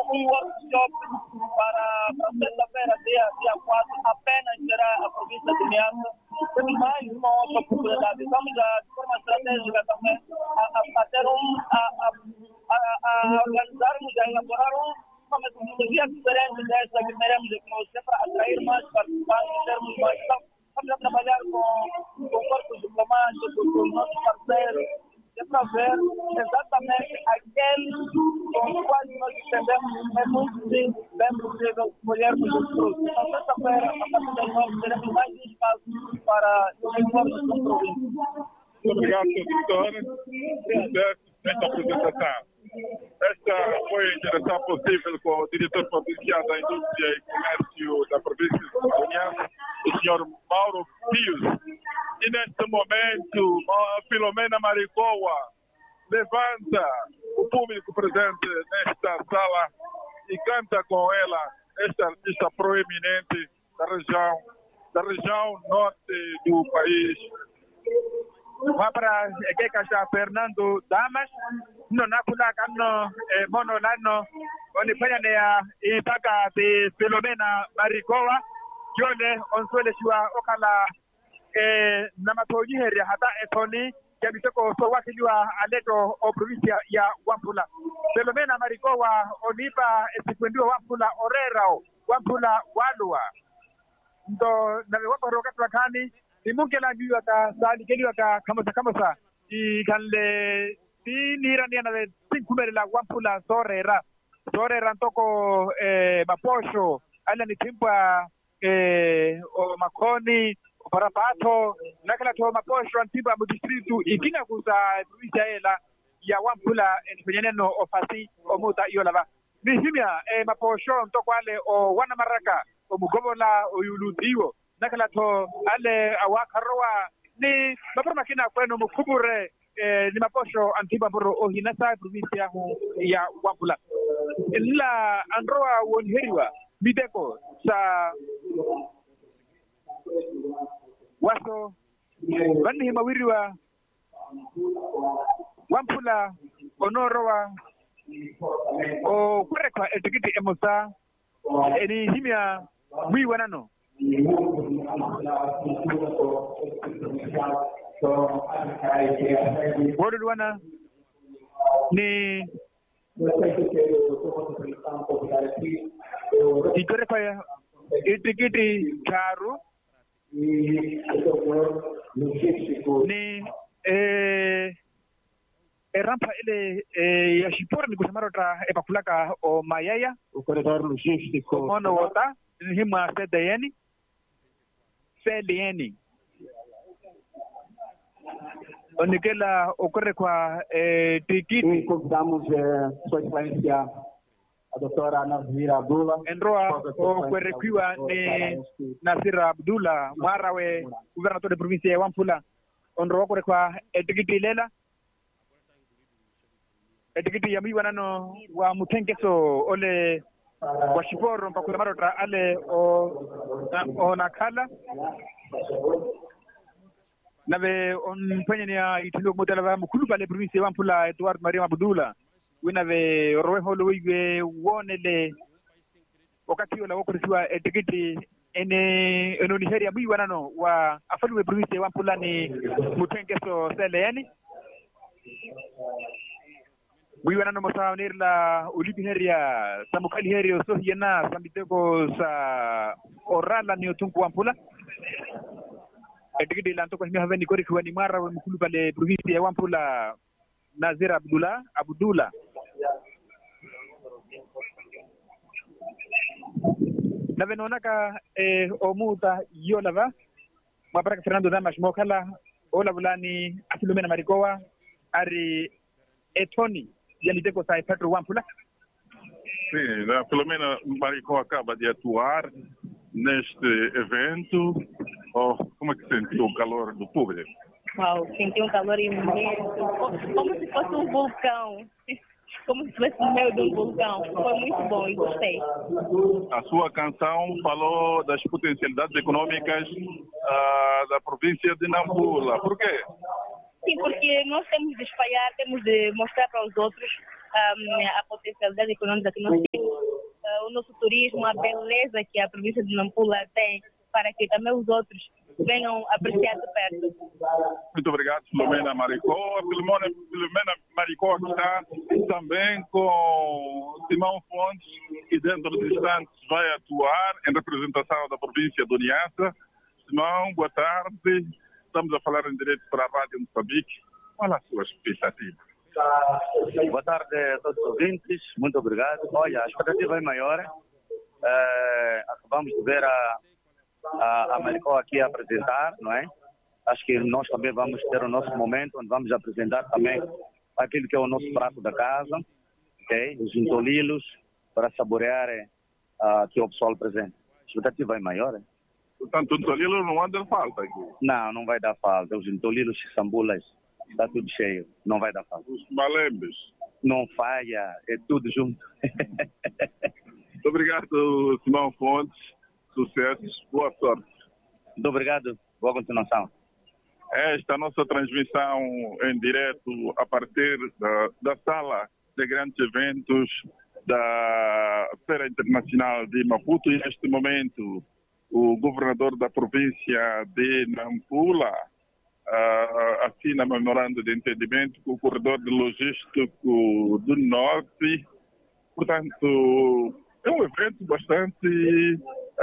workshop para sexta-feira, dia 4, apenas será a província de Niassa. Temos mais uma outra oportunidade. Estamos de forma estratégica também a ter a organizarmos, a elaborar uma metodologia diferente dessa que teremos aqui no para atrair mais participantes, termos mais. Estamos a trabalhar com corpos diplomáticos, com os nossos parceiros, para ver exatamente aqueles com os quais nós entendemos é muito bem possível colhermos os frutos. Então, sexta-feira, a partir das 9, teremos mais um espaço para os informes da província. Muito obrigado, doutor, nesta apresentação. Esta foi a interação possível com o diretor provincial da Indústria e Comércio da província de Niassa, o senhor Mauro Pius. E neste momento, a Filomena Maricoa levanta o público presente nesta sala e canta com ela esta artista proeminente da região norte do país. Vá para que está Fernando Damas, no nakula kano mono lano, oni panya ne ipaka de Filomena Maricoa, yole onswele shwa okala na matoji heri hata etoni kabiteko so wakiliwa aleto o provincia ya Wampula. Filomena Maricoa onipa esikwendiwa Wampula orerao, Wampula walua. Ndo na wapa rokatu wakani imunke la biwa ka sali keliwa ka kamasa ikanle tinira ni na tinkumele la Wampula sorera ntoko maposho ala ni timpa o makoni parapato nakala to maposho antiba mu distritu ikina kuza provincia ela ya Wampula enfenyeneno ofasi omuta yolava ni himya maposho ntoko ale o wana maraka o mugobola o yulutiwo nakala to ale awakarwa ni mapema kina kwenu mukubure ni maposho antiba boro o hinasa provincia ya Wampula illa androa wonheriwa bideko sa waso bani mawiriwa Wampula onorowa o kurekwa etikiti emosa eni himya mwi wanano wodu wana ni ikurekwa etikiti charu ni rampa ile ya shipora ni kusamarota epakulaka o mayaya o corredor logístico mono wota ni hima CDN onikela ocorre kwa tikiti convidamos sua excelência a doutora Nazira Abdullah enroa okwerekiwa ni Nazira Abdullah mwarawe gubernador de provincia ya Wampula onro okore kwa tikiti lela etikiti ya miwa nano wa mutengeso ole wa shiporo mpakura marota ale o nakala nave on penya itilo modela va mukulu pale province Wampula Edward Maria Abdullah winave roho lowe wonele wakati wala wokurisiwa etikiti eno Nigeria miwa nano wa afalu province Wampula ni mutengeso seleni wiwana no mosa nirla ulipi heria samukali herio so hiena sambiteko sa orala ni otunku Wampula edigidi lanto ko himi haveni kori kwani mara wa mukulu pale province ya Wampula Nazira Abdullah na venonaka omuta yolava mabaraka Fernando Damas mokala ola bulani Filomena Maricoa ari etoni Yaliteko sai Petro Wampula. Sim, a Filomena Maricoa acaba de atuar neste evento. Como é que sentiu o calor do público? Uau, senti um calor imenso, como se fosse um vulcão. Como se estivesse no meio de um vulcão. Foi muito bom e gostei. A sua canção falou das potencialidades econômicas da província de Nampula. Por quê? Sim, porque nós temos de espalhar, temos de mostrar para os outros a potencialidade econômica que nós temos. o nosso turismo, a beleza que a província de Nampula tem, para que também os outros venham apreciar de perto. Muito obrigado, Filomena Maricó. Filomena Maricó está também com Simão Fontes, que dentro de instantes vai atuar em representação da província do Niassa. Simão, boa tarde. Estamos a falar em direto para a Rádio Moçambique. Qual a sua expectativa? Boa tarde a todos os ouvintes, muito obrigado. Olha, a expectativa é maior. Acabamos de ver a Maricó aqui a apresentar, não é? Acho que nós também vamos ter o nosso momento, onde vamos apresentar também aquilo que é o nosso prato da casa, ok? Os entolilos, para saborear aqui o pessoal presente. A expectativa é maior. Portanto, o entolilo não anda falta aqui? Não vai dar falta. Os entolilos, sambulas, está tudo cheio, não vai dar falta. Os malembes? Não falha, é tudo junto. Muito obrigado, Simão Fontes. Sucessos, boa sorte. Muito obrigado, boa continuação. Esta é a nossa transmissão em direto a partir da sala de grandes eventos da Feira Internacional de Maputo. E neste momento, o governador da província de Nampula assina memorando de entendimento com o corredor de logístico do Norte. Portanto, é um evento bastante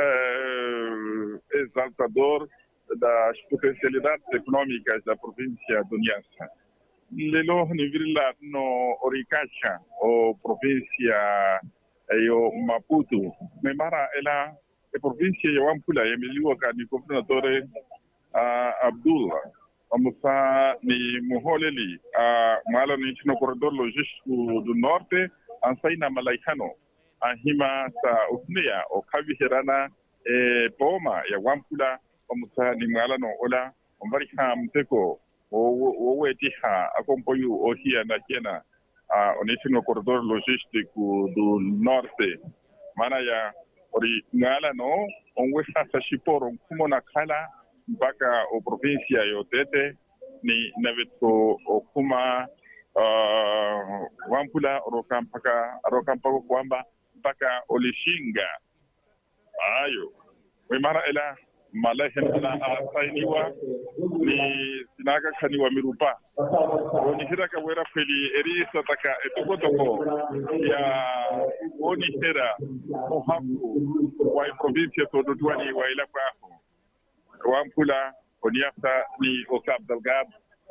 exaltador das potencialidades econômicas da província do Niassa. Lelo nivrila no Oricacha, ou província o Maputo, memara ela é província de Wampula, e miliwa ka ni governador Abdullah. Vamos a ni Muholeli, a malo ni no corredor logístico do Norte, ansaina Malaikano. A hima sa Usnia, o Kavihirana, Poma, e Wampula, vamos a ni Malano Ola, o Mariham Teco, o Wetiha, acompanho o Hia na Kena, o corredor logístico do Norte. Manaya, ori Malano, o Westa Sashipor, como na Kala, mpaka o província e o Tete, ni Naveto, o Kuma, Wampula, Rokampaka Kwamba, mpaka Olishinga. Ayo. Wimara ela malahem na asainiwa ni sinaga kaniwa mirupa. Oni hiraka wera feli eri sataka etokotoko ya oni hera ohaku wa província todo tuani wa ila kwaho. Wampula oniafta ni Okab Delgado.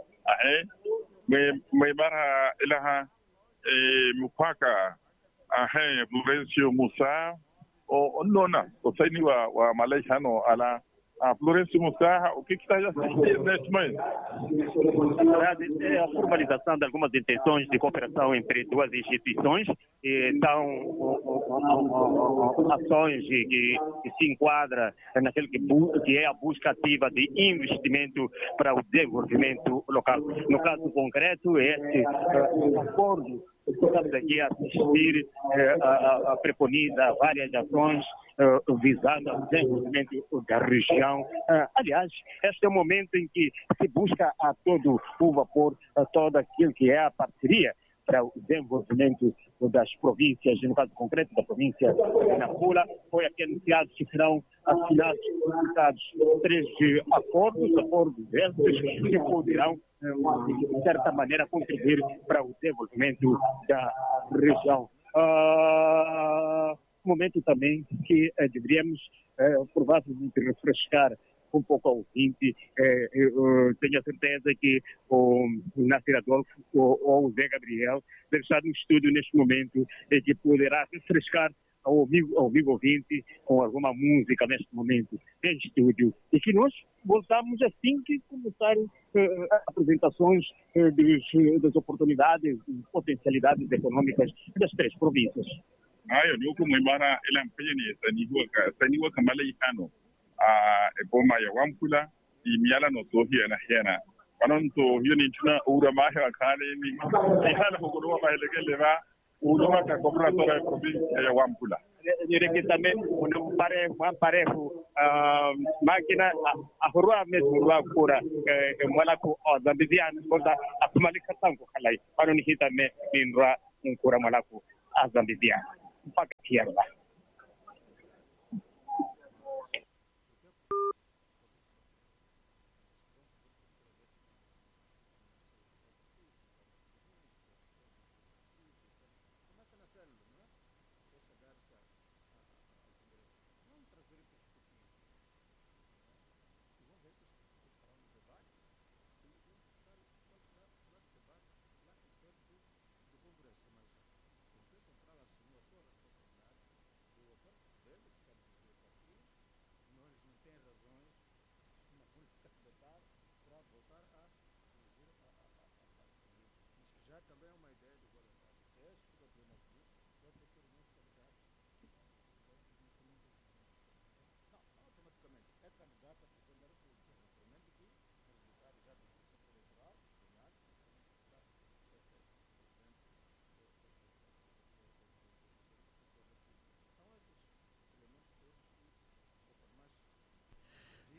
Me mara ilaha mupaka Florencio Musa o nona o saini wa Malaysia no ala Florencio Musa, o que está assistindo neste momento? Na verdade, é a formalização de algumas intenções de cooperação entre duas instituições, e são ações que se enquadram naquilo que é a busca ativa de investimento para o desenvolvimento local. No caso concreto, esse acordo que estamos aqui a assistir preconiza várias ações visando o desenvolvimento da região. Aliás, este é o momento em que se busca a todo o vapor todo aquilo que é a parceria para o desenvolvimento das províncias, no caso concreto da província de Nampula. Foi aqui anunciado que serão assinados três acordos esses que poderão, de certa maneira, contribuir para o desenvolvimento da região. Momento também que deveríamos provavelmente refrescar um pouco ao ouvinte. Tenho a certeza que o Nasser Adolfo ou o Zé Gabriel devem estar no estúdio neste momento, que poderá refrescar ao amigo ouvinte com alguma música neste momento em estúdio, e que nós voltamos assim que começarem apresentações das oportunidades e potencialidades econômicas das três províncias. Ayo ni huku mwimara ila mpeni saniwa kamala ikano boma ya Wampula imiala no tohia na hena panon to yuni tuna ura mahe akale ni hala hukuru ma hele ba ura ka kopra to la provincia ya Wampula. Dire que também parejo máquina a rua mesmo lá fora mala ko zambian koda amalika tango kalai panon hita me minra kura mala ko zambian mpaka kiarba.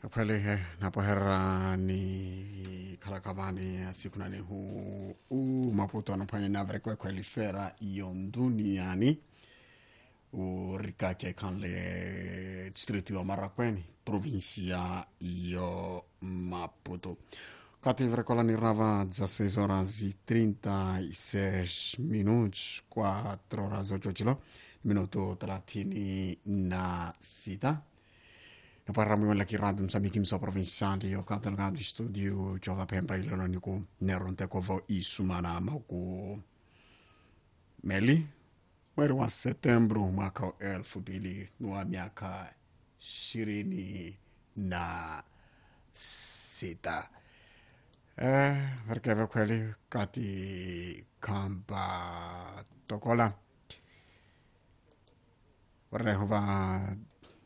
Kweli napohera ni kalakabani siku nani huu Maputo anafanya navre kweli fera iyon duniani urikache kanle distrito wa Marakweni provincia iyo Maputo. Cativre con la nirava 16 horas e 36 minutos 4 horas 8 minuto 30 na sita. E parliamo della Kirad Msambiki mso provinciali o Catalgado studio Jova Pempa iloniku neronte kovo isumana maku meli mwezi wa Septembro mwaka 2026 perché per quelli cati campa tokola vorrei va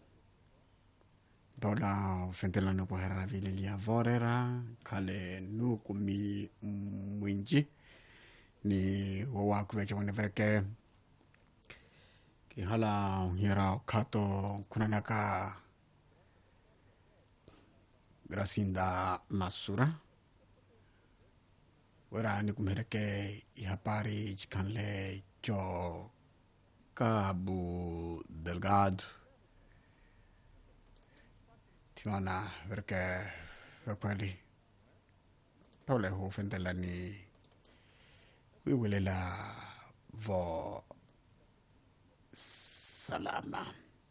Paula fentela no pohera vile lia vorera kale nu kumi mwinji ni wawa kuvecha wane verke ki hala hira kato kunanaka Gracinda Masura wera ni kumhereke ihapari chikanle cho Cabo Delgado Timana perché per quelli Paolo ho fentella ni we will la vo salama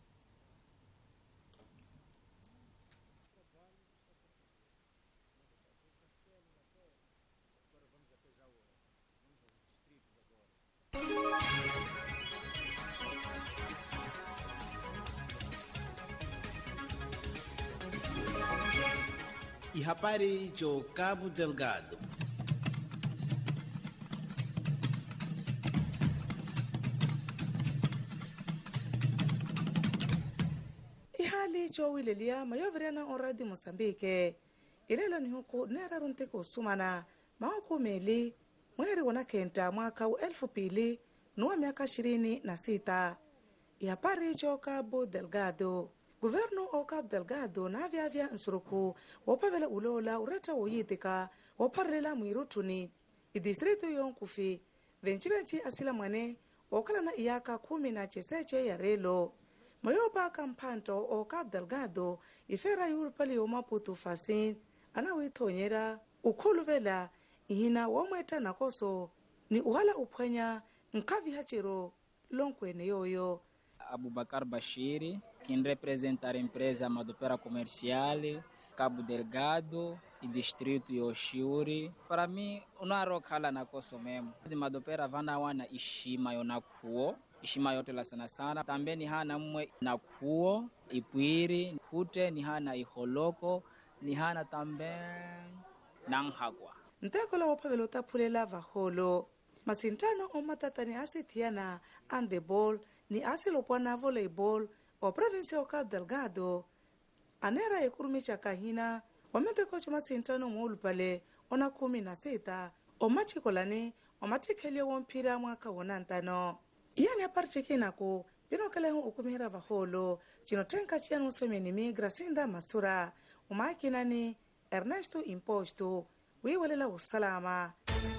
E habari jo Cabo Delgado. Ihali jo wilelia mayovrena oradi Mosambike. Irela ni huku nera runte kusumana maoku meli mweri wana kenta mwaka 2026. Ihapari jo Cabo Delgado. Governo o Cabo Delgado na avya nsuruku wapavela ulola ureta woyitika waparela mwirutuni idistrito yonkufi venchi asila mwane okala na iyaka 10 ya relo mayopa kampanto o Cabo Delgado ifera yurpali o Maputo fasin anawithonyera ukhuluvela ihina womweta nakoso ni uhala uphwanya nkavi hachiro lonkwene yoyo. Abubakar Bashiri, quem representa a empresa Madopera Comercial, Cabo Delgado e Distrito Yoshuri. Para mim, não há rocala na coisa mesmo. De Madopera vana wana ishima yonakuo, ishima yote la sana sana. Também ni hana mwe nakuo, ipwiri, kute ni hana iholoko, ni hana também nanghagwa. Ntekola wapavelo tapulela vaholo. Masintano o matatani asitiana handeball ni asilopwana volleyball o provincia o Cabo Delgado. Anera ekurumicha kahina wamente kocho masintano mwulupale ona 16 o machikolani o matikhelio wompira mwaka wonantano. Iyani aparchikina ku pinokalehu ukumira vaholo chino tenka chianu somenimi Gracinda Masura umakinani Ernesto Imposto wiwalela usalama.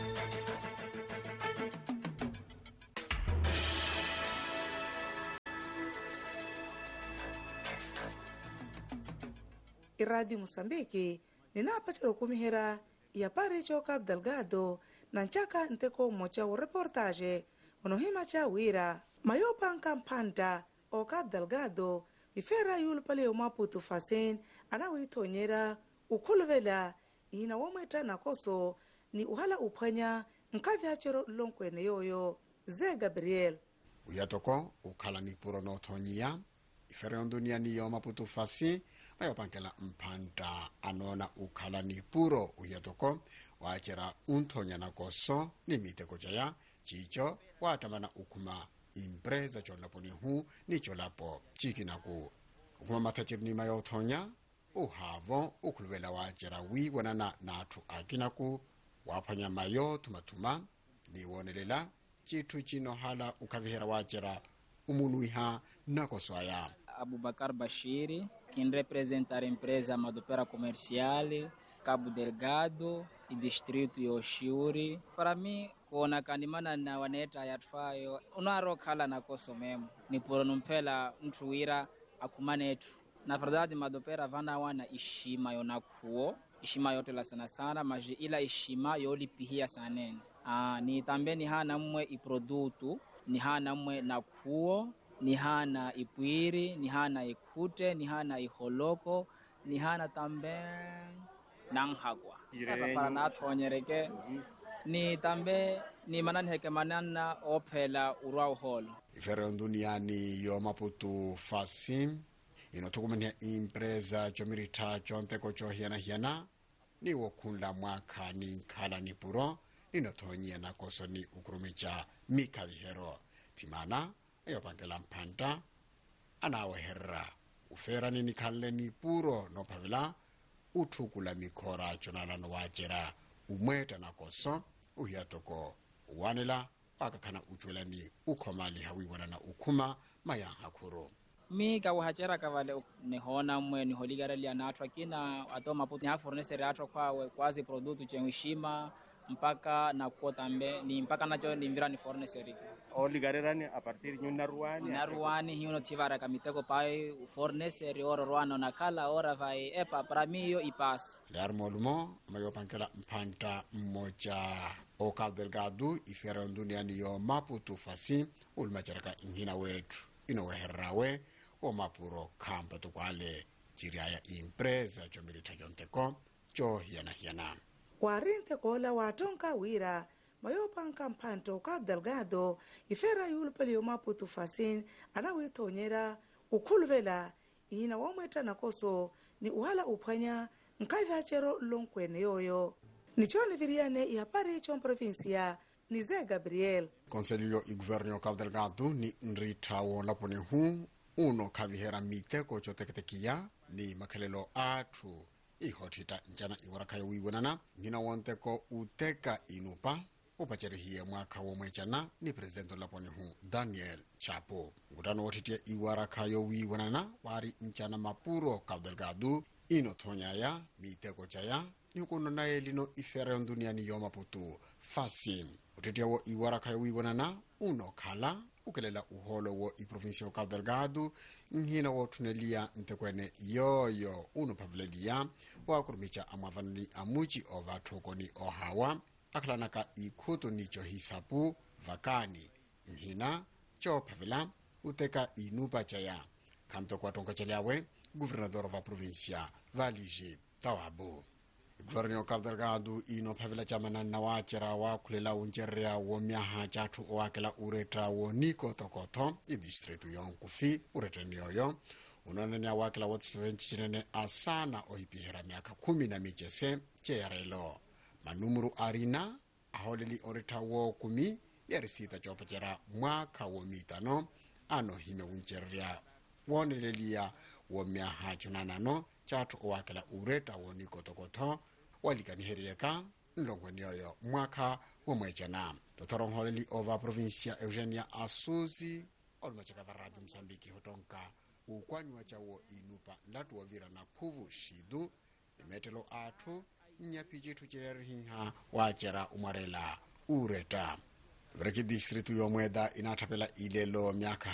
Radio Mosambiki ninapatira kumihera ya pari cho Cabo Delgado na nchaka nteko mocha wa reportage onohima cha wira mayopa nkampanta o Cabo Delgado ifera yulpale o Maputo fasin anawithonyera ukhuluvela ina womweta nakoso ni uhala uphwanya nkavi hachiro lonkwene yoyo Ze Gabriel uyatoko ukhala ni puro no thonyia ifere dunia ni yo Maputo fasin mayopankela mpanta anona ukhala ni puro uyatoko wachera unthonya nakoso ni miteko jaya chicho watamana ukuma impreza chonaponi hu nicho lapo chikinaku ukuma matachirni mayothonya uhavo ukhuluvela wachera wiwanana nathu akinaku waphanya mayo tumatuma niwonelela chithu chino hala ukavihera wachera umunuiha nakoswaya Abubakar Bashiri, quem representa a empresa Madopera Comercial, Cabo Delgado e Distrito Yoshiuri. Para mim, kuona kanimana na waneta yatfayo, unarokhala na koso memo. Ni poronumpela mtu wira akumanetu. Na verdade Madopera vana wana ishima yonakuo, ishima yote la sana sana, mas ila ishima yolipihia saneni. Ni tambe ni hana mwe iprodutu, ni hana mwe nakuo, ni hana ipwiri, ni hana ikute, ni hana iholoko, ni hana tambe nanghagwa. Para natonyereke ni tambe ni manani heke manana opela urao holo. Ifere duniani yo Maputo Fasim inotukumania impreza chomirita chonteko cho hiana ni wokunda mwaka ni kala ni puro inotonyia na koso ni ukurumicha mikavihero timana ayo pangela mpanta anawe herra ufera ni nikale ni puro no pavila utukula mikora chonana no wajera umweta na koso uyatoko uwanela pakakana uchulani ukomali hawiwana na ukuma maya hakuru. Mi kawahachera kavale nihona mwe niholigareli anatwa kina ato Maputo ni fornesere atwa kwazi produtu chenwishima mpaka na kuotambe ni mpaka nacho ni mvira ni fornesere oligarerani a partir naruani hiyo tivara kamiteko pai fornesere oro rwano nakala ora vai epa para mio ipaso larmolumo mayo pankela mpanta mmoja o Cabo Delgado ifera duniani yo Maputo Fasim ulmacharaka ingina wetu inoweherrawe o mapuro kampa tukwale chiriaya impreza chomirita jonteko cho hiana warinte kola watonka wira mayopanka mpanto Cabo Delgado ifera yulpeli yo Maputo Fasim anawitonyera ukulvela ina wamweta nakoso ni uhala uphwanya nkavachero lonkwene yoyo nichoni viriane ya pari chon provincia ni Zé Gabriel. Conselho e governo Cabo Delgado ni nrita wona pone hu uno kavihera miteko choteketekia ni makalelo atu ihotita njana iwarakayo wiwonana ngina wonteko uteka inupa upacherihiye mwaka womwechana ni presidento lapone hu Daniel Chapo ngutano wotitia iwarakayo wiwonana wari nchana mapuro Cabo Delgado inotonyaya miteko chaya nyukono na elino ifere duniani yo Maputo Fasim utetia wo iwaraka wiwonana uno kala ukelela uholo wo iprovinsia o Cabo Delgado ngina wo tunelia ntekwene yoyo uno pavlelia wa kurumicha amavanani amuchi o vatokoni o hawa aklanaka ikuto nicho hisapu vakani ngina cho pavela uteka inupa chaya kanto kwa tonka cheleawe guvernador va provincia Valige Tawabo. Governo Cabo Delgado ino pavela chamana na wachera wa kulela unjerea wo miaha chatu oakela ureta wo niko tokoto i distritu yonkufi ureta niyoyo unonene wakela wotsvenchine asana oipihera miaka 10 cherelo manumuru arina aholeli oreta wo 10 yarisita chopachera mwaka wo mitano ano hime unjerea wonelelia wo miaha chunanano chatu oakela ureta wo niko tokoto walikaniherieka nlongweni yoyo mwaka womwechana totoron holeli ova provincia Eugenia Asuzi olmachaka radio Msambiki hotonka ukwani wachawo inupa ndatu wavira na puvu shidu imetelo atu nyapijitu chererihinha wachera umarela ureta vreki distritu yomweda inatapela ilelo miaka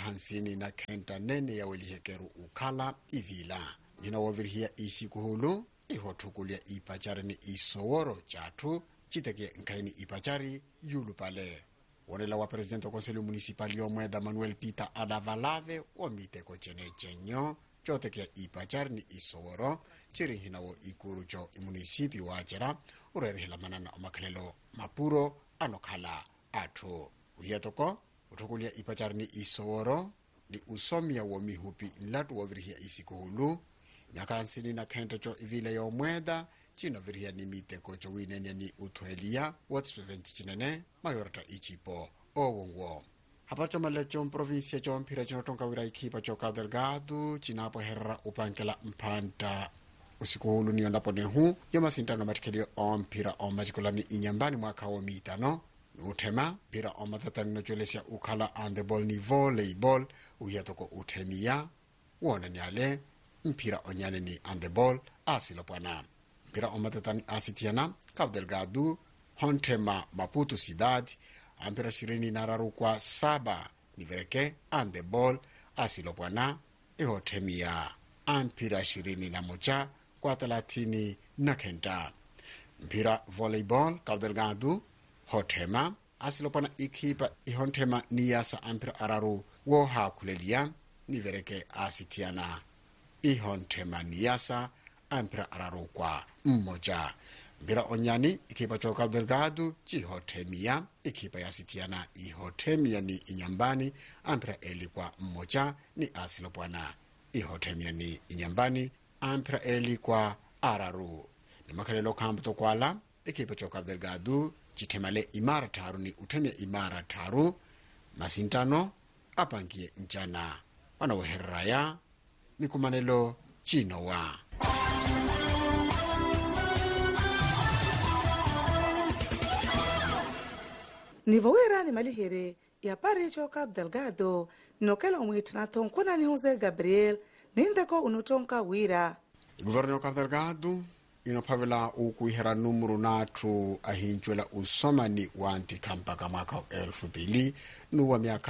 59 nene ya welihekeru ukala ivila nina wavirihia isi kuhulu ihotukulia ipachari ni isoworo chatu chiteke nkaini ipachari yulupale wonela wa presidente wa Conselho Municipal yomweda Manuel Peter Adavalave wamiteko chene chenyo choteke ipachari ni isoworo chiri hinawo ikuru cho munisipi wachera urerihila manana omakalelo mapuro anokhala atu uyatoko utukulia ipachari ni isoworo ni usomia wo mihupi nlatu wavirihia isikuhulu miaka 59 cho ivile ya omweda chino viria ni miteko cho winene ni utuelia watsventi chinene mayorata ichipo owongwo hapacho malecho provincia cho mpira chino tonka wira ikipa cho Cabo Delgado chinapo herra upankela mpanta usiku hulu niyo ndapo nehu yoma sintano matikelio mpira omajikulani inyambani mwaka wa mitano utema pira omathatani no cholesia ukala on the ball ni volleyball uyatoko utemia wona nyale mpira onyane ni andebol asilopwana mpira omatatani asitiana Cabo Delgado hontema Maputo Cidade ampira 27 nivereke andebol asilopwana ihotemia ampira 21 kwa 39 mpira volleyball Cabo Delgado hotema asilopwana ikipa ihontema niyasa ampira araru wo hakulelia nivereke asitiana ihontema niyasa ampira araru kwa mmoja mpira onyani ikipa cho Cabo Delgado chihotemia ikipa ya sitiana ihotemia ni inyambani ampira eli kwa mmoja ni asilopwana ihotemia ni inyambani ampira eli kwa araru ni makalelo kambuto kwala ikipa cho Cabo Delgado chitemale imara taru ni utemia imara taru masintano apangie njana wanaweheraya ni kumanelo chinowa nivowera ni malihere ya pari cho Cabo Delgado ninokela umwitana tonkona ni Jose Gabriel nindeko unutonka wira Governo Cabo Delgado inophavela ukuihera numuru natu ahinchwela usomani wanti kampaka mwaka 2000 nuwa miaka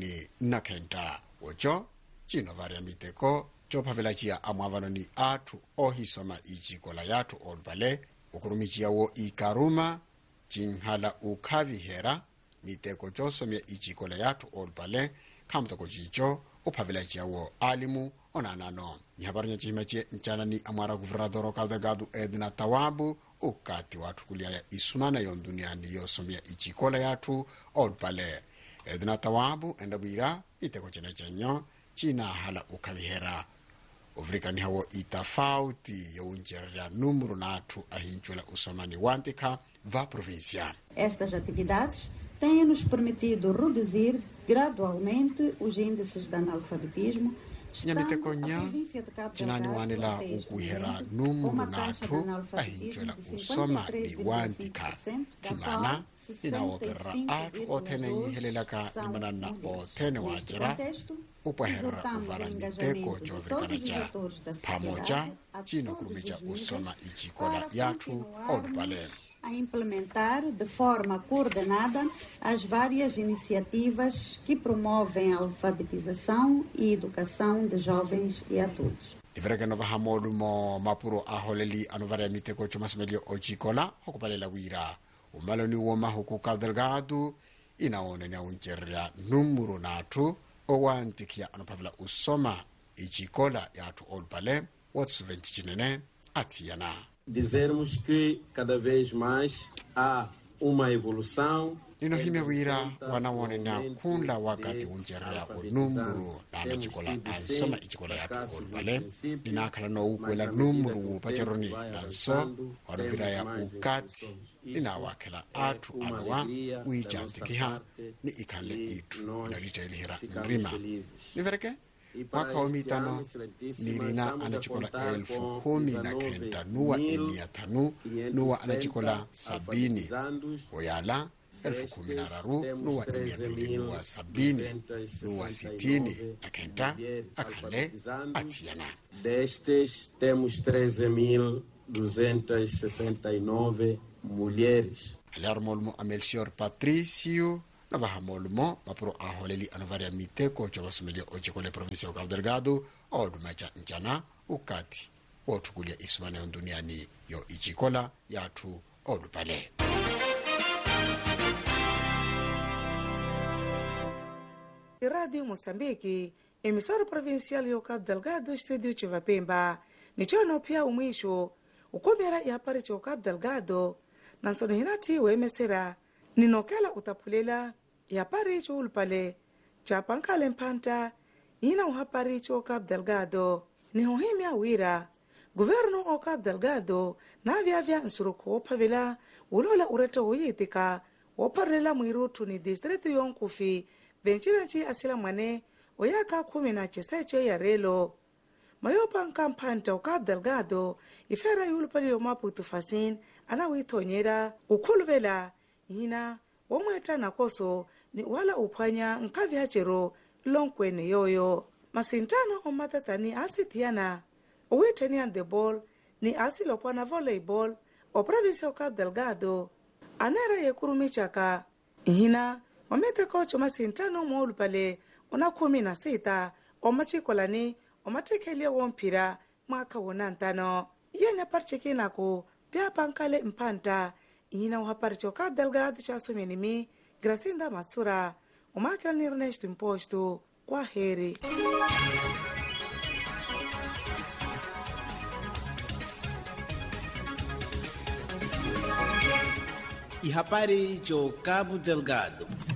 29 wocho chino varia miteko chophavela chia amwavano ni atu ohisoma ichikola yatu olvale ukurumichia wo ikaruma chinhala ukhavihera miteko chosomya ichikola yatu olvale kamtoko chicho uphavela chia wo alimu onanano nyabarnya chima che nchana ni amara guvernador Cabo Delgado Edna Tawabu ukati watu kulia ya isumana yon duniani yosomya ichikola yatu olpale Edna Tawabu endabira iteko chene chenyo china hala ukavihera uvrikani hawo itafauti ya unjeria numero natu ahinchwela usomani wantika va provincia. Estas atividades têm nos permitido reduzir gradualmente os índices de analfabetismo. Nyamitekonya chinani wanela ukuhera numuru natu ahinchwela usoma ni wantika timana inaopera atu otene yihelelaka nimanana otene wajera upahera uvaraniteko chovrikanacha pamoja chino kurumicha usoma ichikola yatu odpale a implementar de forma coordenada as várias iniciativas que promovem a alfabetização e educação de jovens e adultos. Ivereke nova hamodu mo mapuro aholeli anuvaria miteko chomasmelio ochikola hokupalela wira umaloni woma huku Cabo Delgado inaone na uncheria numuru natu owantikia anupavila usoma ichikola yatu olpale watsuvenchi chinene atiana. Dizermos que cada vez mais há uma evolução. Ninohime wira wanawone na kunda wakati unjerea numuru na anachikola ansoma ichikola yatu olpale ninakala no ukwela numuru upacharoni nanso wanavira ya ukati ninawakela atu anawa uichantikiha ni ikale itu inalita ilihira nrima nivereke mwaka wa mitano nirina anachikola 10,000 nuwa 500 nuwa anachikola 70 oyala 10,000 nuwa 200 nuwa 70 nuwa 60 akenta akale atiana. Destes temos 13.269 mulheres. Alarmolmo Amelchior Patricio navahamolmo mapuro aholeli anuvaria miteko chobasumelia ochikole provinsia ya Cabo Delgado odumacha nchana ukati wotukulia isumane duniani yo ichikola yatu odupale. Radio Moçambique, emissora provincial yo Cabo Delgado, estúdio Chuvapemba, nichono pia umwisho ukomera ya pari cho Cabo Delgado nansone hinati wemesera ninokela utapulela ya pari cho ulpale chapankale mpanta ina uhapari cho Cabo Delgado nihohimia wira governo o Cabo Delgado na vya nsuruko opavela ulola ureta uyitika oparlela mwirutu ni district yonkufi benchi asila mwane oyaka 19 ya relo mayopa nkampanta o Cabo Delgado ifera yulpale yo Maputo fasin ana witonyera ukhuluvela ina womweta nakoso ni wala uphwanya nkavihachero lonkwene yoyo masintano o matatani asitiana o witenian de ball ni asilopana voleibol o província o Cabo Delgado anera ye kurumichaka ihina wamete kocho masintano moulu pale una 16 o machikolani o matekelia wompira mwaka wonantano yene parchekinako pia pankale mpanta ihina uhaparche o Cabo Delgado cha somenimi Gracinda Masura o makra ni Ernesto Imposto kwa heri. E Rapari de Cabo Delgado.